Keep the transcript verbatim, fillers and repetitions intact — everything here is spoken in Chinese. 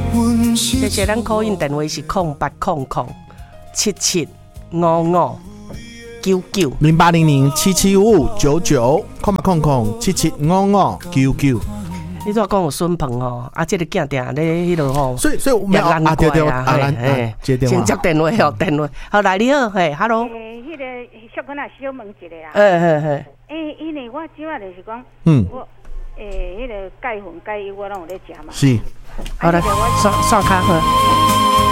谢谢咱call in电话是空八空空七七五五九九零八零零七七五五九九空八空空七七五五九九。 你怎讲有孙鹏吼？啊，这个囝定咧迄落吼， 所以所以我们啊对对啊， 啊，来接电话， 先接电话哦，电话。好，来你好，嘿 ，hello。 诶，迄个小可仔小问一个啦。 嘿嘿嘿。 诶，因为我即摆就是讲， 嗯， 我诶，迄个钙粉钙油我拢有咧食嘛。 是。 好来，刷刷卡好。